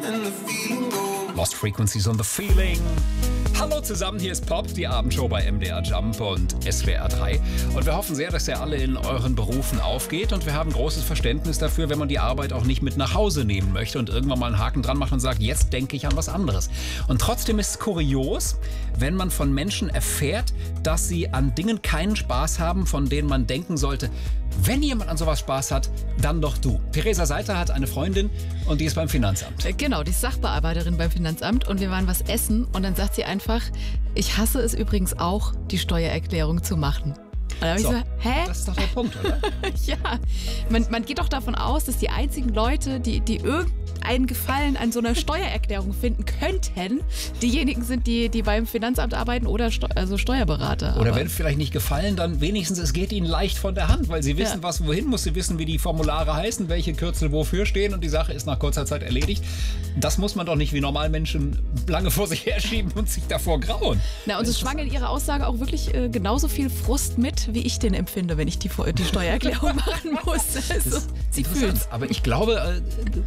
Lost Frequencies on the Feeling. Hallo zusammen, hier ist Pop, die Abendshow bei MDR Jump und SWR 3. Und wir hoffen sehr, dass ihr alle in euren Berufen aufgeht. Und wir haben großes Verständnis dafür, wenn man die Arbeit auch nicht mit nach Hause nehmen möchte und irgendwann mal einen Haken dran macht und sagt, jetzt denke ich an was anderes. Und trotzdem ist es kurios, wenn man von Menschen erfährt, dass sie an Dingen keinen Spaß haben, von denen man denken sollte, wenn jemand an sowas Spaß hat, dann doch du. Theresa Seiter hat eine Freundin und die ist beim Finanzamt. Genau, die ist Sachbearbeiterin beim Finanzamt und wir waren was essen und dann sagt sie einfach, ich hasse es übrigens auch, die Steuererklärung zu machen. Und dann habe ich so, hä? Das ist doch der Punkt, oder? Ja, man geht doch davon aus, dass die einzigen Leute, die irgendeinen Gefallen an so einer Steuererklärung finden könnten, diejenigen sind, die beim Finanzamt arbeiten oder Steuerberater. Oder wenn vielleicht nicht gefallen, dann wenigstens, es geht ihnen leicht von der Hand, weil sie wissen, was wohin muss, sie wissen, wie die Formulare heißen, welche Kürzel wofür stehen und die Sache ist nach kurzer Zeit erledigt. Das muss man doch nicht wie Normalmenschen lange vor sich herschieben und sich davor grauen. Na, und es schwang in ihrer Aussage auch wirklich genauso viel Frust mit, wie ich den empfinde, wenn ich die Steuererklärung machen muss. Also, sie fühlt's. Aber ich glaube,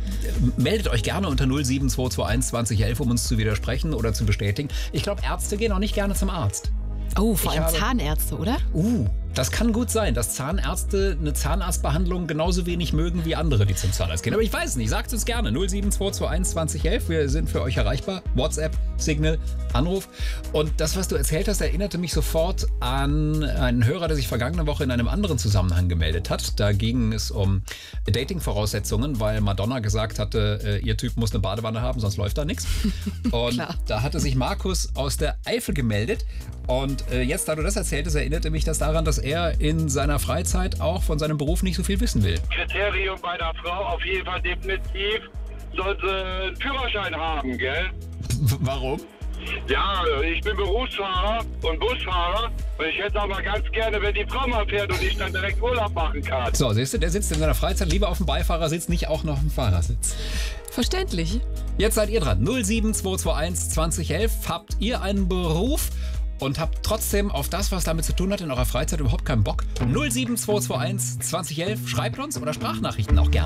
meldet euch gerne unter 07221 2011, um uns zu widersprechen oder zu bestätigen. Ich glaube, Ärzte gehen auch nicht gerne zum Arzt. Oh, vor allem Zahnärzte, oder? Das kann gut sein, dass Zahnärzte eine Zahnarztbehandlung genauso wenig mögen wie andere, die zum Zahnarzt gehen. Aber ich weiß nicht, sagt es gerne. 07221 2011, wir sind für euch erreichbar. WhatsApp, Signal, Anruf. Und das, was du erzählt hast, erinnerte mich sofort an einen Hörer, der sich vergangene Woche in einem anderen Zusammenhang gemeldet hat. Da ging es um Dating-Voraussetzungen, weil Madonna gesagt hatte, ihr Typ muss eine Badewanne haben, sonst läuft da nichts. Und da hatte sich Markus aus der Eifel gemeldet. Und jetzt, da du das erzähltest, erinnerte mich das daran, dass er in seiner Freizeit auch von seinem Beruf nicht so viel wissen will. Kriterium bei der Frau auf jeden Fall definitiv, sollte einen Führerschein haben, gell? Warum? Ja, ich bin Berufsfahrer und Busfahrer und ich hätte aber ganz gerne, wenn die Frau mal fährt und ich dann direkt Urlaub machen kann. So, siehst du, der sitzt in seiner Freizeit lieber auf dem Beifahrersitz, nicht auch noch auf dem Fahrersitz. Verständlich. Jetzt seid ihr dran. 07221 2011. Habt ihr einen Beruf und habt trotzdem auf das, was damit zu tun hat, in eurer Freizeit überhaupt keinen Bock? 07221 2011. Schreibt uns oder Sprachnachrichten auch gerne.